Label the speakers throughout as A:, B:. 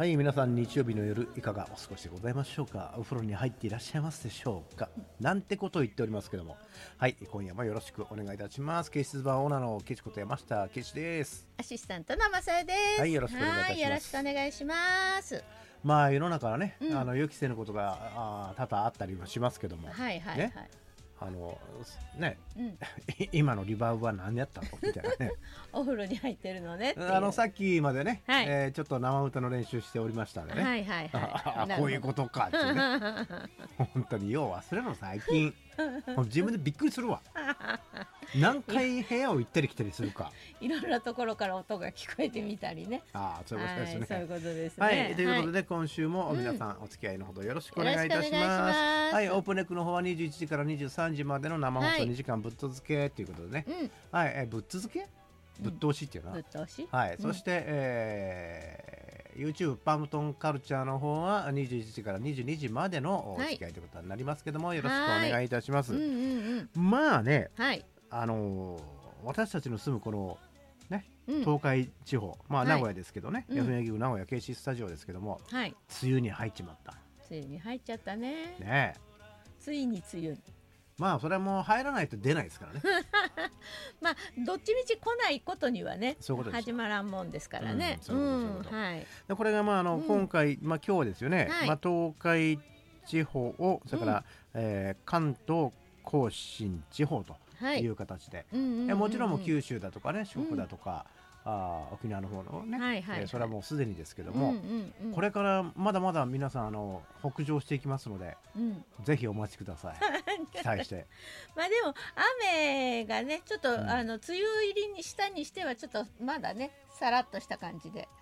A: はい、皆さん日曜日の夜いかがお過ごしでございましょうか。お風呂に入っていらっしゃいますでしょうか。なんてことを言っておりますけども、はい、今夜もよろしくお願いいたします。ケイシズバーオーナーのケイチこと山下ケイチです。
B: アシスタントのまさえです。
A: はい、よろしくお願いいたします。
B: よろしくお願いします。
A: まあ世の中はね、予期せぬことが多々あったりもしますけども、
B: はいはいはい、
A: ね、ね、今のリバウブは何やったのみたいなね
B: お風呂に入ってるのね
A: さっきまでね、
B: はい、
A: ちょっと生歌の練習しておりましたんでね、
B: はいはいはい、
A: こういうことかってね本当によう忘れるの最近自分でびっくりするわ何回部屋を行ったり来たりするか
B: いろんなところから音が聞こえてみたりね。
A: そういうことですね、
B: はい、そういうことですね。
A: はい、ということで、はい、今週も皆さんお付き合いのほどよろしくお願いいたします。はい、オープンネックの方は21時から23時までの生放送2時間ぶっ続けということでね、はい、ぶっ続けぶっ通しっていうのは、
B: ぶっ通し、
A: はい、そして、YouTube パムトンカルチャーの方は21時から22時までのお付き合いということになりますけども、よろしくお願いいたします。まあね、
B: はい、
A: 私たちの住むこのね、東海地方、まあ名古屋ですけどね、FM 名古屋 KC スタジオですけども、はい、梅雨に入っちまった。
B: 梅雨に入っちゃったね。
A: ねえ、
B: ついに梅雨。
A: まあそれはもう入らないと出ないですからね
B: まあどっちみち来ないことにはね、始まらんもんですからね。こ
A: れがまあ今回、まあ今日ですよね、まあ東海地方をそれから、関東甲信地方という形で、もちろんも九州だとかね、四国だとか、沖縄の方のね、それはもうすでにですけども、これからまだまだ皆さん北上していきますので、ぜひお待ちください期待して
B: まあでも雨がねちょっと、梅雨入りにしたにしてはちょっとまだねさらっとした感じで、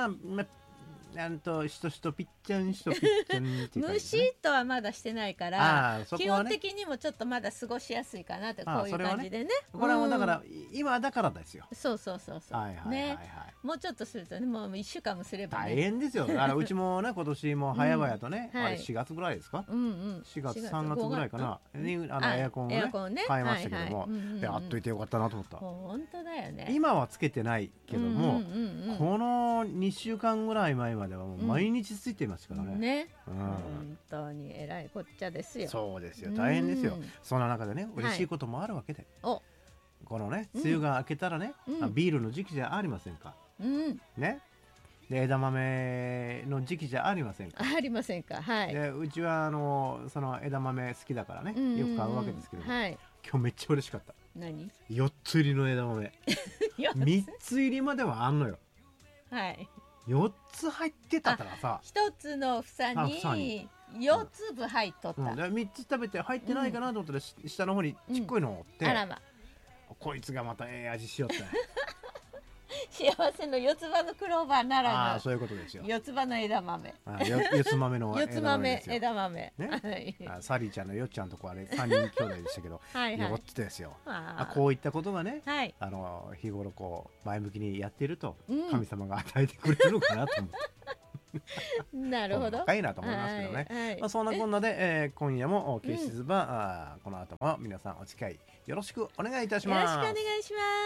A: しとしとぴっちゃんしとぴっちゃんっていう感じ、ね、
B: ムシッとはまだしてないから、基本的にもちょっとまだ過ごしやすいかなってこういう感じでね。
A: これはもうだから、今だからですよ。
B: そうね、もうちょっとするとね、もう1週間もすれば、ね、
A: 大変ですよ。うちもね今年も早々とね、あれ4月ぐらいですか、4月3月ぐらいかなにエアコンをね変えましたけども、やっといてよかったなと思った。
B: 本当だよね。
A: 今はつけてないけども、この2週間ぐらい前まではもう毎日ついていますからね。
B: 本当にえらいこっちゃですよ。
A: そうですよ、大変ですよ。そんな中でね、嬉しいこともあるわけで、このね梅雨が明けたらね、ビールの時期じゃありませんか。ね、で枝豆の時期じゃありませんか。
B: ありませんか。はい。
A: でうちはその枝豆好きだからね、よく買うわけですけど、今日めっちゃ嬉しかった。
B: 何
A: ？4つ入りの枝豆3つ入りまではあんのよ。
B: はい。
A: 4つ入ってたからさ、
B: 1つの房に4粒入っとった。
A: 3つ食べて入ってないかなと思ったら、下の方にちっこいのを折って、
B: あらま、
A: こいつがまた味しよった
B: 幸せの四つ葉のクローバーならぬ、
A: そういうことですよ。
B: 四つ葉の枝豆、
A: 四つ豆の
B: 枝豆ですよ。枝豆
A: ね、サリーちゃんのよっちゃんとこあれ3人兄弟でしたけど4つですよ。こういったことがね、日頃こう前向きにやっていると神様が与えてくれるのかなと思って
B: なるほど、
A: 深いなと思いますけどね。そんなこんなで、今夜もケイシズバー、この後も皆さんお付き合いよろしくお願いいたします。
B: よろしくお願いします。